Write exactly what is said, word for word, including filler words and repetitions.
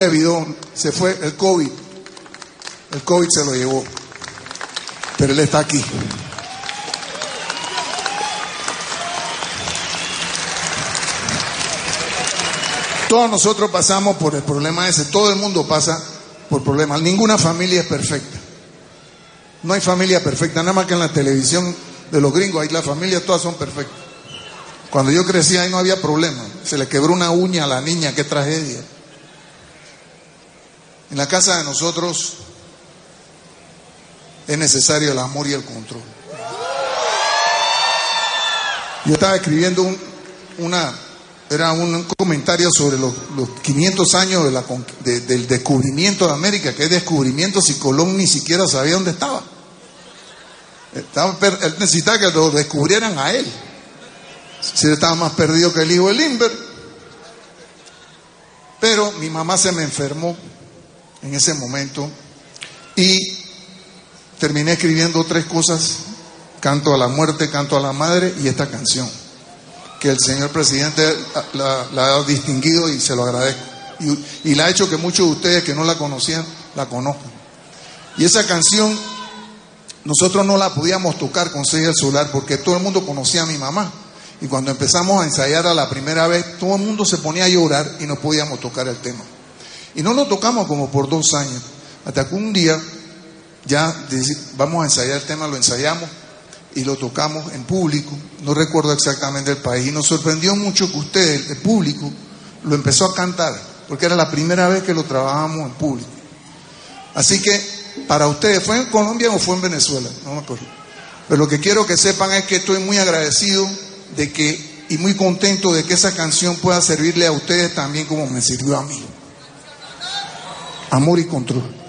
Bidón, se fue el COVID. El COVID se lo llevó. Pero él está aquí. Todos nosotros pasamos por el problema ese. Todo el mundo pasa por problemas. Ninguna familia es perfecta. No hay familia perfecta. Nada más que en la televisión de los gringos, ahí las familias todas son perfectas. Cuando yo crecí ahí no había problema. Se le quebró una uña a la niña, qué tragedia. En la casa de nosotros es necesario el amor y el control. Yo estaba escribiendo un, una, era un comentario sobre los, los quinientos años de la, de, del descubrimiento de América, que es descubrimiento si Colón ni siquiera sabía dónde estaba. Estaba él necesitaba que lo descubrieran a él. Si él estaba más perdido que el hijo de Lindbergh. Pero mi mamá se me enfermó en ese momento y terminé escribiendo tres cosas: Canto a la muerte, Canto a la madre y esta canción, que el señor presidente la, la ha distinguido y se lo agradezco, y, y la ha hecho que muchos de ustedes que no la conocían la conozcan. Y esa canción nosotros no la podíamos tocar con seis del solar porque todo el mundo conocía a mi mamá, y cuando empezamos a ensayar a la primera vez todo el mundo se ponía a llorar y no podíamos tocar el tema. Y no lo tocamos como por dos años, hasta que un día ya vamos a ensayar el tema, lo ensayamos y lo tocamos en público, no recuerdo exactamente el país, y nos sorprendió mucho que ustedes, el público, lo empezó a cantar, porque era la primera vez que lo trabajamos en público. Así que para ustedes, ¿fue en Colombia o fue en Venezuela? No me acuerdo. Pero lo que quiero que sepan es que estoy muy agradecido de que y muy contento de que esa canción pueda servirle a ustedes también como me sirvió a mí. Amor y control.